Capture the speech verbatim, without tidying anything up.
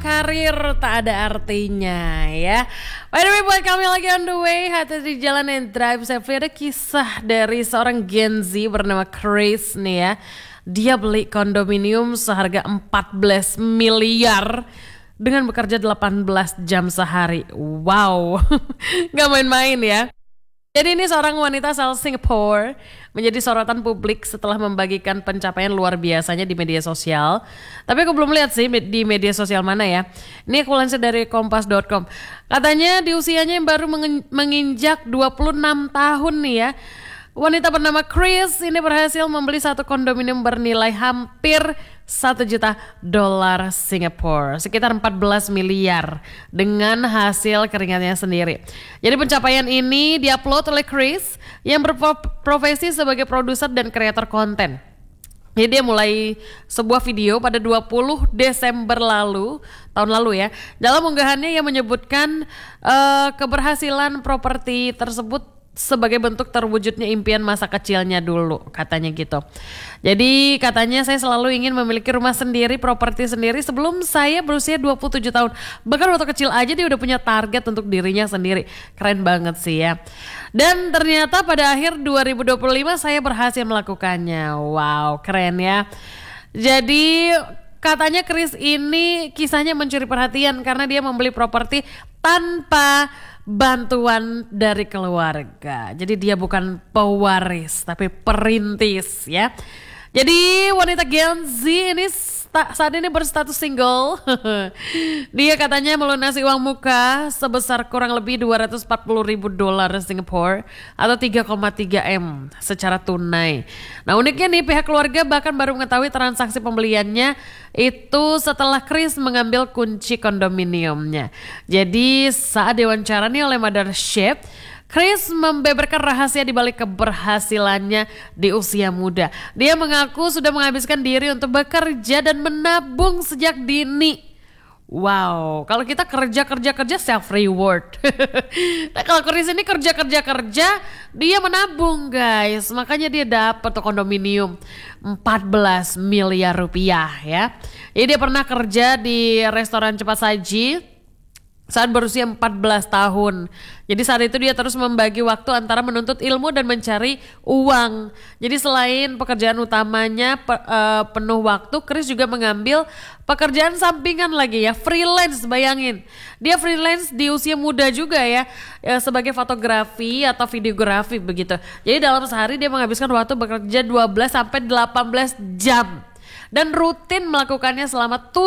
karir tak ada artinya ya. By the way, buat kami lagi on the way, hati di jalan and drive safely, ada kisah dari seorang Gen Z bernama Chris nih ya. Dia beli kondominium seharga empat belas miliar dengan bekerja delapan belas jam sehari. Wow, gak main-main ya. Jadi ini seorang wanita asal Singapura menjadi sorotan publik setelah membagikan pencapaian luar biasanya di media sosial. Tapi aku belum lihat sih di media sosial mana ya. Ini aku lansir dari kompas dot com. Katanya di usianya yang baru menginjak dua puluh enam tahun nih ya, wanita bernama Chris ini berhasil membeli satu kondominium bernilai hampir satu juta dolar Singapura, sekitar empat belas miliar dengan hasil keringatnya sendiri. Jadi pencapaian ini diupload oleh Chris yang berprofesi sebagai produser dan kreator konten. Jadi dia mulai sebuah video pada dua puluh Desember lalu, tahun lalu ya. Dalam unggahannya ia menyebutkan uh, keberhasilan properti tersebut sebagai bentuk terwujudnya impian masa kecilnya dulu, katanya gitu. Jadi katanya, saya selalu ingin memiliki rumah sendiri, properti sendiri sebelum saya berusia dua puluh tujuh tahun. Bahkan waktu kecil aja dia udah punya target untuk dirinya sendiri. Keren banget sih ya. Dan ternyata pada akhir dua ribu dua puluh lima saya berhasil melakukannya. Wow, keren ya. Jadi katanya Chris ini kisahnya mencuri perhatian karena dia membeli properti tanpa bantuan dari keluarga. Jadi dia bukan pewaris tapi perintis ya. Jadi wanita Gen Z ini saat ini berstatus single. Dia katanya melunasi uang muka sebesar kurang lebih dua ratus empat puluh ribu dolar Singapura atau tiga koma tiga M secara tunai. Nah uniknya nih, pihak keluarga bahkan baru mengetahui transaksi pembeliannya itu setelah Chris mengambil kunci kondominiumnya. Jadi saat diwawancara nih oleh Mothership, Chris membeberkan rahasia di balik keberhasilannya di usia muda. Dia mengaku sudah menghabiskan diri untuk bekerja dan menabung sejak dini. Wow, kalau kita kerja-kerja-kerja self reward. Nah, kalau Chris ini kerja-kerja-kerja, dia menabung guys. Makanya dia dapat kondominium empat belas miliar rupiah ya. Jadi dia pernah kerja di restoran cepat saji saat berusia empat belas tahun. Jadi saat itu dia terus membagi waktu antara menuntut ilmu dan mencari uang. Jadi selain pekerjaan utamanya pe, uh, penuh waktu, Chris juga mengambil pekerjaan sampingan lagi ya, freelance, bayangin. Dia freelance di usia muda juga ya, ya sebagai fotografi atau videografi begitu. Jadi dalam sehari dia menghabiskan waktu bekerja dua belas sampai delapan belas jam dan rutin melakukannya selama